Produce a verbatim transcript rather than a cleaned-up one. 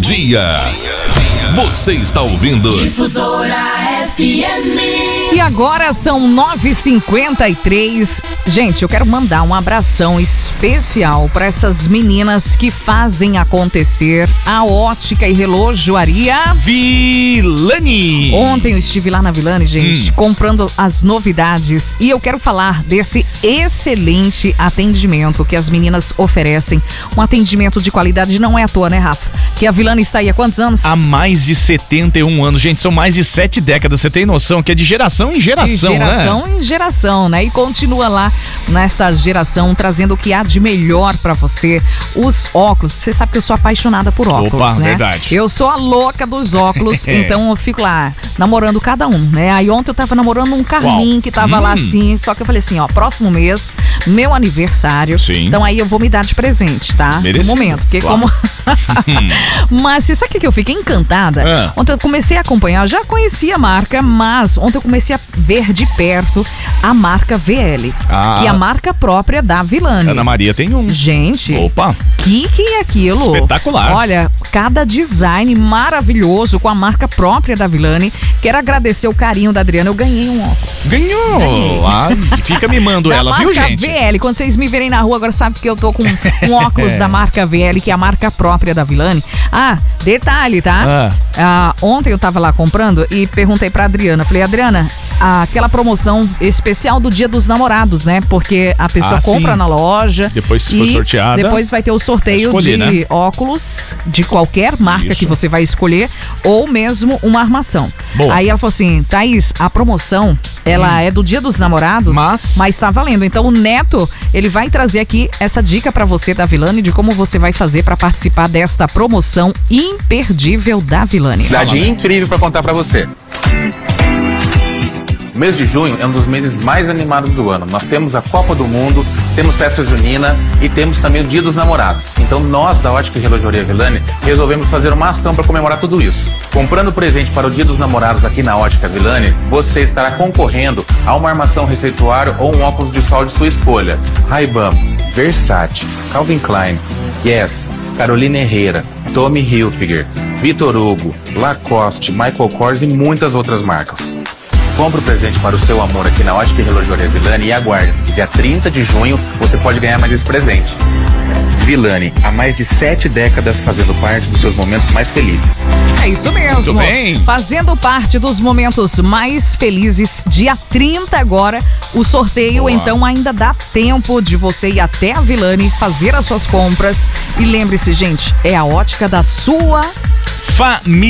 dia. Você está ouvindo Difusora F M. E agora são nove e cinquenta e três. Gente, eu quero mandar um abração especial para essas meninas que fazem acontecer a Ótica e Relojoaria Vilani. Ontem eu estive lá na Vilani, gente, hum. comprando as novidades, e eu quero falar desse excelente atendimento que as meninas oferecem. Um atendimento de qualidade, não é à toa, né, Rafa? Que a Vilani está aí há quantos anos? Há mais de setenta e um anos, gente, são mais de sete décadas, você tem noção que é de geração em geração, de geração né? em geração, né? E continua lá nesta geração trazendo o que há de melhor pra você. Os óculos, você sabe que eu sou apaixonada por óculos, Opa, né? verdade. Eu sou a louca dos óculos, então eu fico lá namorando cada um, né? Aí ontem eu tava namorando um Carlinho Uau. que tava hum. lá assim, só que eu falei assim, ó, próximo mês, meu aniversário, Sim. então aí eu vou me dar de presente, tá? Merecido. No momento, porque Uau. como... Mas você sabe o que eu fiquei encantada? Ah. Ontem eu comecei a acompanhar, eu já conhecia a marca, mas ontem eu comecei a ver de perto a marca V L, Ah. que é a marca própria da Vilani. Ana Maria tem um. Gente, Opa. que que é aquilo? Espetacular. Olha, cada design maravilhoso com a marca própria da Vilani. Quero agradecer o carinho da Adriana, eu ganhei um óculos. Ganhou! Ganhei. Ah, fica mimando da ela, marca viu, gente? V L, quando vocês me verem na rua, agora sabe que eu tô com um óculos É. da marca V L, que é a marca própria da Vilani. Ah, detalhe, tá? Ah. Ah, ontem eu tava lá comprando e perguntei pra Adriana, falei, Adriana, aquela promoção especial do Dia dos Namorados, né? Porque a pessoa Ah, compra sim. na loja. Depois, se e for sorteada, depois vai ter o sorteio escolher, de né? óculos de qualquer marca Isso. que você vai escolher, ou mesmo uma armação. Boa. Aí ela falou assim, Thaís, a promoção, ela Hum. é do Dia dos Namorados, Mas- mas tá valendo. Então o Neto, ele vai trazer aqui essa dica pra você da Vilani de como você vai fazer pra participar desta promoção imperdível da Vilani. Verdade incrível para contar para você. O mês de junho é um dos meses mais animados do ano. Nós temos a Copa do Mundo, temos festa junina e temos também o Dia dos Namorados. Então nós da Ótica e Relojoaria Vilani resolvemos fazer uma ação para comemorar tudo isso. Comprando presente para o Dia dos Namorados aqui na Ótica Vilani, você estará concorrendo a uma armação receituário ou um óculos de sol de sua escolha. Ray-Ban, Versace, Calvin Klein, Yes, Carolina Herrera, Tommy Hilfiger, Vitor Hugo, Lacoste, Michael Kors e muitas outras marcas. Compre o presente para o seu amor aqui na Ótica e Relojoaria Vilani e aguarde. Dia trinta de junho você pode ganhar mais esse presente. Vilani, há mais de sete décadas fazendo parte dos seus momentos mais felizes. É isso mesmo. Muito bem. Fazendo parte dos momentos mais felizes, dia trinta agora, o sorteio, Boa. então ainda dá tempo de você ir até a Vilani, fazer as suas compras. E lembre-se, gente, é a ótica da sua Família.